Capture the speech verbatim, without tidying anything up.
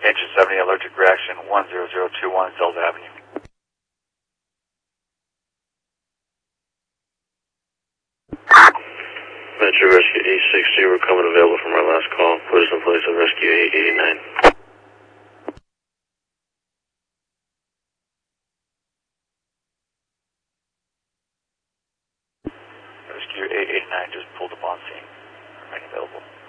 Engine seventy, allergic reaction one zero zero two one, Zelda Avenue. Metro Rescue eight sixty, we're coming available from our last call. Put us in place of Rescue eight eighty-nine. Rescue eight eighty-nine just pulled up on scene. Remain available.